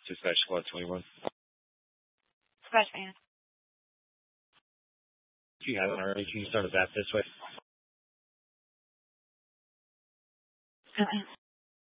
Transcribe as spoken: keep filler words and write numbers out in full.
Dispatch Squad twenty-one. Dispatch van. If you haven't already, can you start a V A P this way? Uh-uh.